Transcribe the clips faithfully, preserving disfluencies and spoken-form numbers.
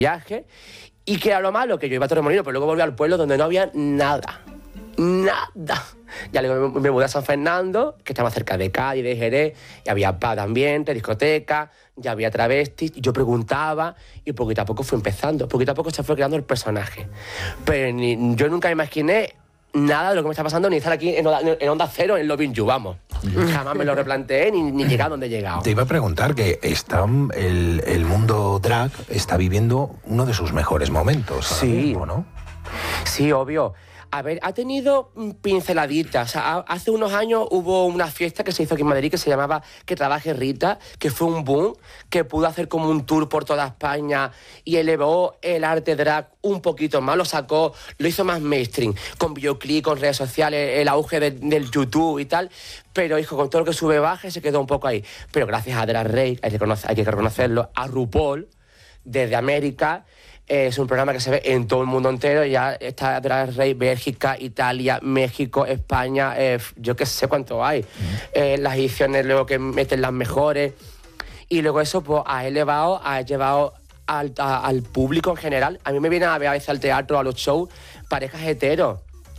viaje, y que era lo malo, que yo iba a Torremolinos, pero luego volví al pueblo donde no había nada. Nada. Ya luego me, me mudé a San Fernando, que estaba cerca de Cádiz, de Jerez, y había pub de ambiente, discoteca, ya había travestis, y yo preguntaba, y poquito a poco fue empezando, poquito a poco se fue creando el personaje. Pero ni, yo nunca me imaginé nada de lo que me está pasando, ni estar aquí en Onda, en Onda Cero, en Loving You, vamos. Jamás me lo replanteé, ni, ni llegar a donde he llegado. Te iba a preguntar que está, el, el mundo drag está viviendo uno de sus mejores momentos. Sí. Mismo, ¿no? Sí, obvio. A ver, ha tenido pinceladitas. O sea, hace unos años hubo una fiesta que se hizo aquí en Madrid que se llamaba Que Trabaje Rita, que fue un boom, que pudo hacer como un tour por toda España y elevó el arte drag un poquito más, lo sacó, lo hizo más mainstream, con videoclip, con redes sociales, el auge de, del YouTube y tal. Pero, hijo, con todo lo que sube baja se quedó un poco ahí. Pero gracias a Drag Race, hay que, reconocer, hay que reconocerlo, a RuPaul, desde América. Es un programa que se ve en todo el mundo entero. Ya está Drag Race, Bélgica, Italia, México, España, eh, yo qué sé cuánto hay. Uh-huh. eh, las ediciones luego que meten las mejores. Y luego eso pues ha elevado, ha llevado al, a, al público en general. A mí me vienen a ver a veces al teatro, a los shows, parejas heteros,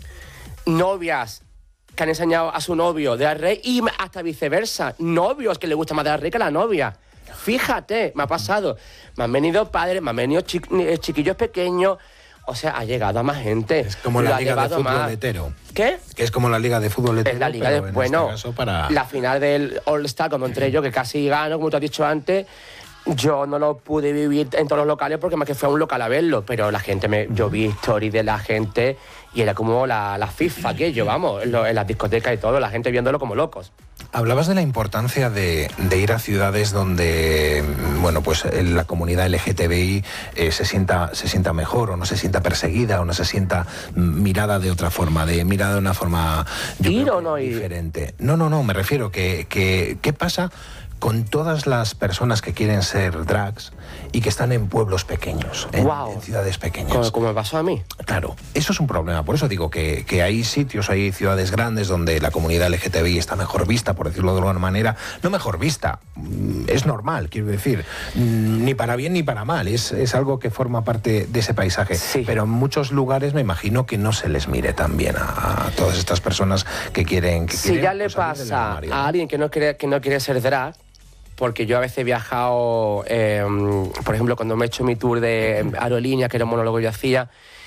novias que han enseñado a su novio Drag Race y hasta viceversa. Novios que les gusta más Drag Race que la novia. Fíjate, me ha pasado. Me han venido padres, me han venido chiqu chiquillos pequeños. O sea, ha llegado a más gente. Es como la liga de fútbol hetero. ¿Qué? Que es como la liga de fútbol hetero. Es la liga de... Bueno, este caso para... la final del All-Star, cuando entré yo, que casi gano, como te has dicho antes, yo no lo pude vivir en todos los locales porque más que fue a un local a verlo. Pero la gente, me, yo vi stories de la gente y era como la, la FIFA, aquello, vamos, en, lo, en las discotecas y todo, la gente viéndolo como locos. Hablabas de la importancia de, de ir a ciudades donde, bueno, pues la comunidad L G T B I eh, se sienta se sienta mejor, o no se sienta perseguida, o no se sienta mirada de otra forma, de mirada de una forma ¿Ir o no ir? diferente. No, no, no, me refiero que, que ¿qué pasa con todas las personas que quieren ser drags y que están en pueblos pequeños, en, wow. en ciudades pequeñas? Como, como me pasó a mí. Claro, eso es un problema. Por eso digo que, que hay sitios, hay ciudades grandes donde la comunidad L G T B I está mejor vista, por decirlo de alguna manera. No mejor vista, es normal, quiero decir, ni para bien ni para mal. Es, es algo que forma parte de ese paisaje. Sí. Pero en muchos lugares me imagino que no se les mire tan bien a, a todas estas personas que quieren... Que si quieren, ya le pues, pasa a alguien que no quiere, que no quiere ser drag, porque yo a veces he viajado, eh, por ejemplo, cuando me he hecho mi tour de aerolínea, que era un monólogo que yo hacía,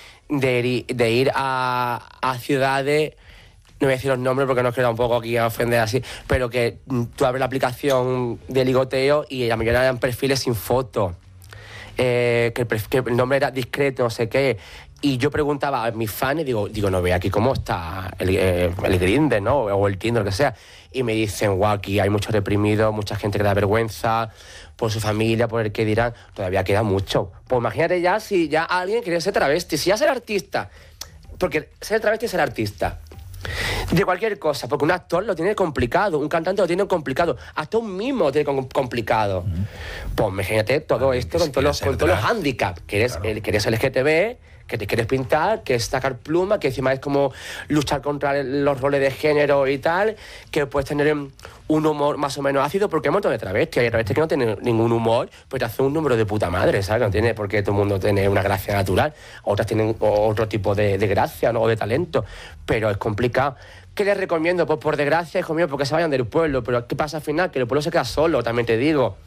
de, de ir a, a ciudades, no voy a decir los nombres porque no quiero un poco aquí a ofender así, pero que tú abres la aplicación de ligoteo y la mayoría eran perfiles sin foto, eh, que, el, que el nombre era discreto, no sé qué. Y yo preguntaba a mis fans, y digo, digo no ve aquí cómo está el, eh, el Grindr, ¿no? O el Tinder, lo que sea. Y me dicen, guau, aquí hay mucho reprimido, mucha gente que da vergüenza por su familia, por el que dirán. Todavía queda mucho. Pues imagínate ya si ya alguien quiere ser travesti, si ya ser artista. Porque ser travesti es ser artista. De cualquier cosa, porque un actor lo tiene complicado, un cantante lo tiene complicado, hasta un mismo lo tiene complicado. Mm. Pues imagínate todo Alguien esto con todos los, con todos los handicaps, que eres, claro. el, que eres L G T B, que te quieres pintar, que es sacar pluma, que encima es como luchar contra los roles de género y tal, que puedes tener un humor más o menos ácido, porque hay un montón de travestis, hay travestis que no tienen ningún humor, pero te hacen un número de puta madre, ¿sabes? No tiene por qué todo el mundo tiene una gracia natural, otras tienen otro tipo de, de gracia, ¿no? O de talento, pero es complicado. ¿Qué les recomiendo? Pues por desgracia, hijo mío, porque se vayan del pueblo, pero ¿qué pasa al final? Que el pueblo se queda solo, también te digo.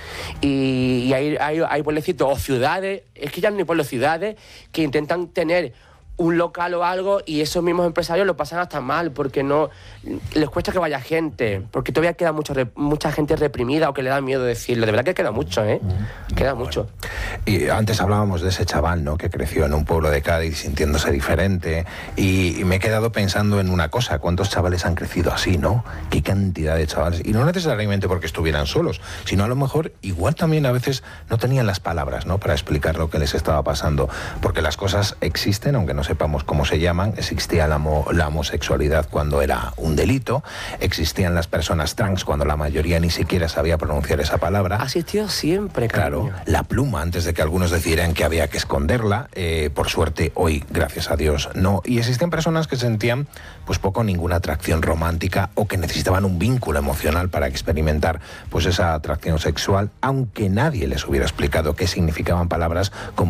Y, y hay, hay, hay pueblecitos o ciudades, es que ya no hay pueblos, ciudades, que intentan tener un local o algo y esos mismos empresarios lo pasan hasta mal porque no les cuesta que vaya gente, porque todavía queda mucho, mucha gente reprimida o que le da miedo decirlo. De verdad que queda mucho, ¿eh? Mm, queda bueno. mucho. Y antes hablábamos de ese chaval, ¿no? Que creció en un pueblo de Cádiz sintiéndose diferente y, y me he quedado pensando en una cosa, ¿cuántos chavales han crecido así, no? ¿Qué cantidad de chavales? Y no necesariamente porque estuvieran solos, sino a lo mejor igual también a veces no tenían las palabras, ¿no? Para explicar lo que les estaba pasando, porque las cosas existen, aunque no sepamos cómo se llaman. Existía la, la homosexualidad cuando era un delito, existían las personas trans cuando la mayoría ni siquiera sabía pronunciar esa palabra. Ha existido siempre, claro. Cariño. La pluma, antes de que algunos decidieran que había que esconderla, eh, por suerte hoy, gracias a Dios, no. Y existían personas que sentían pues poco o ninguna atracción romántica o que necesitaban un vínculo emocional para experimentar pues esa atracción sexual, aunque nadie les hubiera explicado qué significaban palabras como